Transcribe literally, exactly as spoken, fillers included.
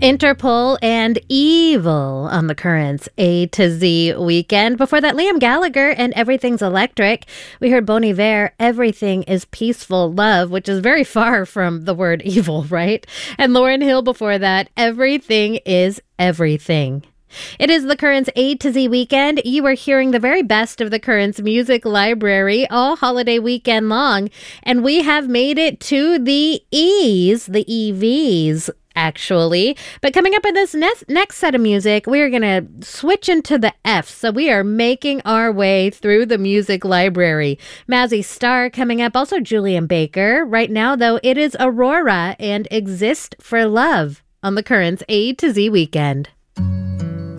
Interpol and Evil on the Currents A to Z weekend. Before that, Liam Gallagher and Everything's Electric. We heard Bon Iver, Everything is Peaceful Love, which is very far from the word evil, right? And Lauryn Hill before that, Everything is Everything. It is the Currents A to Z weekend. You are hearing the very best of the Currents music library all holiday weekend long. And we have made it to the E's, the E Vs, actually. But coming up in this next, next set of music, we are going to switch into the F's. So we are making our way through the music library. Mazzy Star coming up, also Julian Baker. Right now, though, it is Aurora and Exist for Love on the Currents A to Z weekend.